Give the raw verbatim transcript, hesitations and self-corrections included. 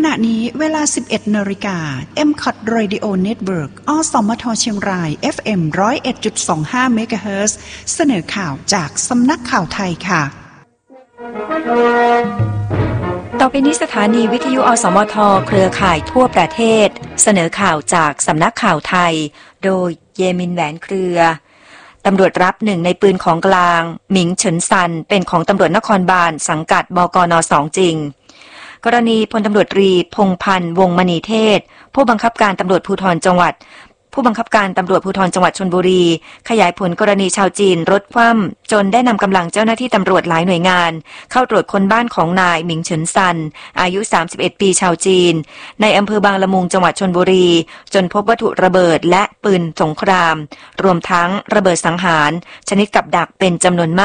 ณะนี้เวลา สิบเอ็ดนาฬิกา เอ็ม ซี โอ ที Radio Network อสมทเชียงราย เอฟ เอ็ม หนึ่งร้อยเอ็ดจุดสองห้า เมกะเฮิรตซ์ เสนอข่าวจากสำนักข่าวไทยค่ะต่อไปนี้สถานีวิทยุอสมทเครือข่ายทั่วประเทศเสนอข่าวจากสำนักข่าวไทยโดยเยมินแหวนเครือตำรวจรับหนึ่งในปืนของกลางหมิงเฉินซันเป็นของตำรวจนครบาลสังกัดบกน.สองจริงกรณีพลตำรวจตรีพงษ์พันธ์วงศ์มณีเทศผู้บังคับการตำรวจภูธรจังหวัดผู้บังคับการตำรวจภูธรจังหวัดชลบุรีขยายผลกรณีชาวจีนรถคว่ำจนได้นำกำลังเจ้าหน้าที่ตำรวจหลายหน่วยงานเข้าตรวจค้นบ้านของนายหมิงเฉินซันอายุสามสิบเอ็ดปีชาวจีนในอำเภอบางละมุงจังหวัดชลบุรีจนพบวัตถุระเบิดและปืนสงครามรวมทั้งระเบิดสังหารชนิดกับดักเป็นจำนวนมาก